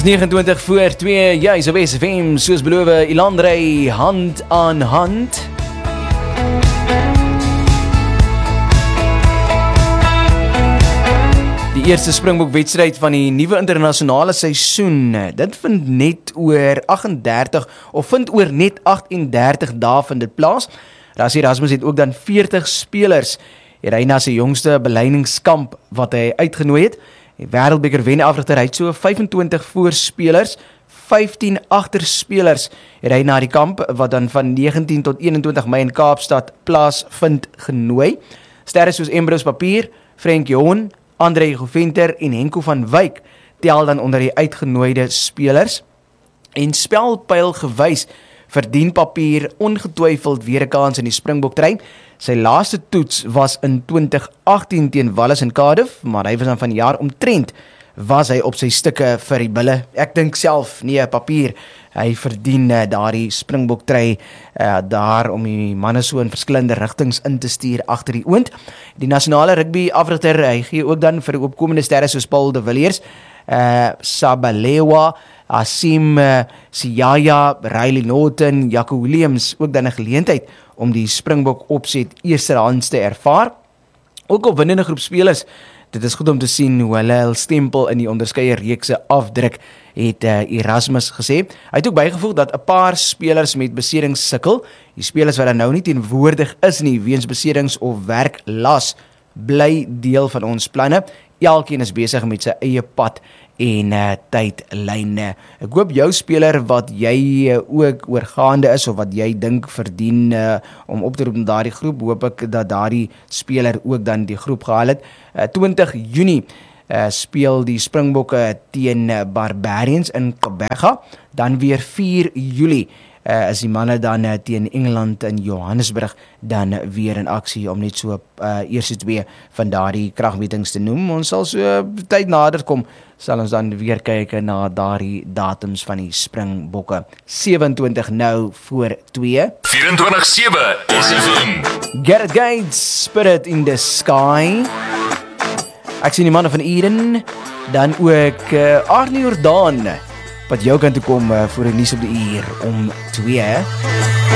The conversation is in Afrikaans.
29 voor 2, jy so SFM, soos beloof, Ilandrey, hand aan hand. Die eerste Springbok-wedstryd van die nuwe internasionale seisoen, dit vind net oor 38 dae vind dit plaas. Rassie Erasmus het ook dan 40 spelers, hierna sy jongste beleidingskamp wat hy uitgenooi het. Die Wêreldbeker wenafrigter het so 25 voorspelers, 15 agterspelers het hy na die kamp wat dan van 19 tot 21 Mei in Kaapstad plaasvind genooi. Sterre soos Embrose Papier, Frank Johan, André Goventer en Henko van Wyk tel dan onder die uitgenooide spelers. En spelpyl gewys verdien Papier ongetwyfeld weer 'n kans in die Springbok-trein. Sy laaste toets was in 2018 teen Wallis in Cardiff, maar hy was dan van die jaar omtrent was hy op sy stukke vir die bulle. Ek dink self, nee, Papier, hy verdien daardie Springbok-trui daar om die manne so in verskillende rigtings in te stuur agter die oond. Die nasionale rugby afrigter, hy gee ook dan vir opkomende sterre soos Paul de Villiers, Sabalewa, Asim Siyaya, Riley Norton, Jaco Williams ook dan 'n geleentheid om die Springbok opset eerstehands te ervaar. Ook opwindende groep spelers, dit is goed om te sien hoe hulle hul stempel in die onderskeie reekse afdruk, het Erasmus gesê. Hy het ook bygevoeg dat 'n paar spelers met beserings sukkel, die spelers wat dan nou nie teenwoordig is nie weens beserings of werklas, bly deel van ons planne. Elkeen is besig met sy eie pad en tydlyne. Ek hoop jou speler wat jy ook oorgaande is of wat jy dink verdien om op te roep in daardie groep, hoop ek dat daardie speler ook dan die groep gehaal het. 20 Junie speel die Springbokke teen Barbarians in Kobega, dan weer 4 Julie is die manne dan teen Engeland in Johannesburg dan weer in aksie om net so eerste 2 van daardie kragmetings te noem. Ons sal so tyd nader kom, sal ons dan weer kyk na daardie datums van die Springbokke. 27 nou voor 2. 24/7 SFM. Gareth Gates, Spirit in the Sky. Ek sien die manne van Eden, dan ook Arnie Jordaan, wat jou kan toe kom voor die nuus op die uur om 2.